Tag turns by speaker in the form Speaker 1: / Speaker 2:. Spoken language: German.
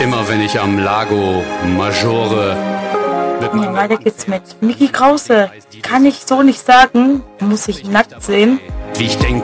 Speaker 1: Immer wenn ich am Lago Maggiore
Speaker 2: Ja, weiter geht's mit Mickey Krause. Kann ich so nicht sagen, muss ich nackt sehen.
Speaker 1: wie ich denke.